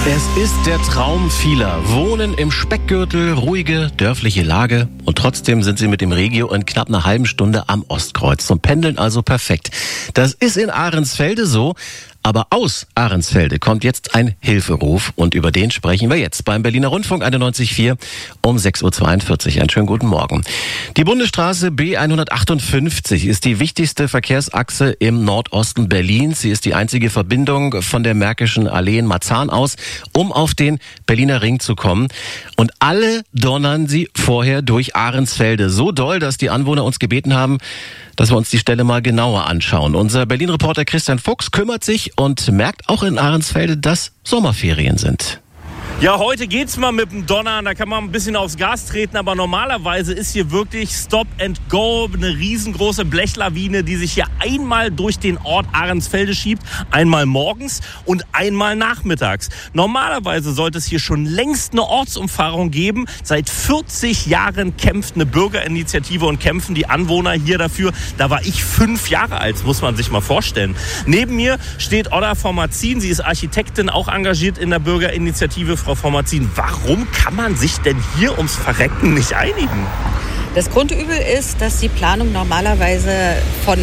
Es ist der Traum vieler. Wohnen im Speckgürtel, ruhige, dörfliche Lage. Und trotzdem sind sie mit dem Regio in knapp einer halben Stunde am Ostkreuz. Zum Pendeln also perfekt. Das ist in Ahrensfelde so. Aber aus Ahrensfelde kommt jetzt ein Hilferuf und über den sprechen wir jetzt beim Berliner Rundfunk 91.4 um 6.42 Uhr. Einen schönen guten Morgen. Die Bundesstraße B158 ist die wichtigste Verkehrsachse im Nordosten Berlins. Sie ist die einzige Verbindung von der Märkischen Allee in Marzahn aus, um auf den Berliner Ring zu kommen. Und alle donnern sie vorher durch Ahrensfelde. So doll, dass die Anwohner uns gebeten haben, dass wir uns die Stelle mal genauer anschauen. Unser Berlin-Reporter Christian Fuchs kümmert sich und merkt auch in Ahrensfelde, dass Sommerferien sind. Ja, heute geht's mal mit dem Donnern, da kann man ein bisschen aufs Gas treten, aber normalerweise ist hier wirklich Stop and Go, eine riesengroße Blechlawine, die sich hier einmal durch den Ort Ahrensfelde schiebt, einmal morgens und einmal nachmittags. Normalerweise sollte es hier schon längst eine Ortsumfahrung geben. Seit 40 Jahren kämpft eine Bürgerinitiative und kämpfen die Anwohner hier dafür. Da war ich 5 Jahre alt, muss man sich mal vorstellen. Neben mir steht Odda Formazin, sie ist Architektin, auch engagiert in der Bürgerinitiative. Frau Formazin, warum kann man sich denn hier ums Verrecken nicht einigen? Das Grundübel ist, dass die Planung normalerweise von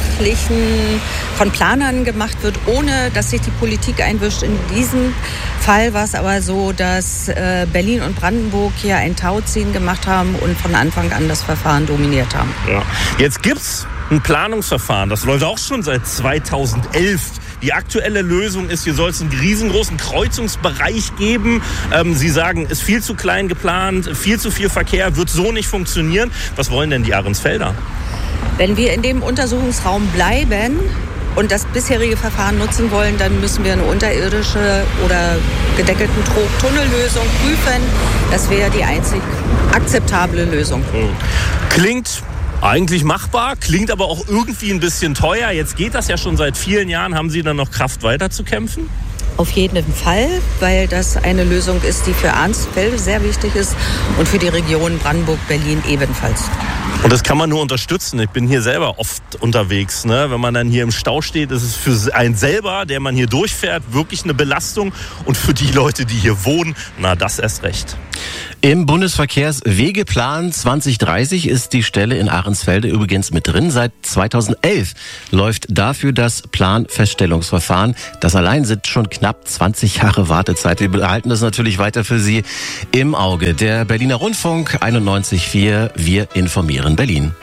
Planern gemacht wird, ohne dass sich die Politik einwischt. In diesem Fall war es aber so, dass Berlin und Brandenburg hier ein Tauziehen gemacht haben und von Anfang an das Verfahren dominiert haben. Ja. Jetzt gibt's ein Planungsverfahren, das läuft auch schon seit 2011. Die aktuelle Lösung ist, hier soll es einen riesengroßen Kreuzungsbereich geben. Sie sagen, ist viel zu klein geplant, viel zu viel Verkehr, wird so nicht funktionieren. Was wollen denn die Ahrensfelder? Wenn wir in dem Untersuchungsraum bleiben und das bisherige Verfahren nutzen wollen, dann müssen wir eine unterirdische oder gedeckelten Tunnellösung prüfen. Das wäre die einzig akzeptable Lösung. Klingt eigentlich machbar, klingt aber auch irgendwie ein bisschen teuer. Jetzt geht das ja schon seit vielen Jahren. Haben Sie dann noch Kraft, weiter zu kämpfen? Auf jeden Fall, weil das eine Lösung ist, die für Ahrensfelde sehr wichtig ist und für die Region Brandenburg-Berlin ebenfalls. Und das kann man nur unterstützen. Ich bin hier selber oft unterwegs. Ne? Wenn man dann hier im Stau steht, ist es für einen selber, der man hier durchfährt, wirklich eine Belastung. Und für die Leute, die hier wohnen, na, das erst recht. Im Bundesverkehrswegeplan 2030 ist die Stelle in Ahrensfelde übrigens mit drin. Seit 2011 läuft dafür das Planfeststellungsverfahren. Das allein sind schon knapp 20 Jahre Wartezeit. Wir behalten das natürlich weiter für Sie im Auge. Der Berliner Rundfunk 91.4, wir informieren Berlin.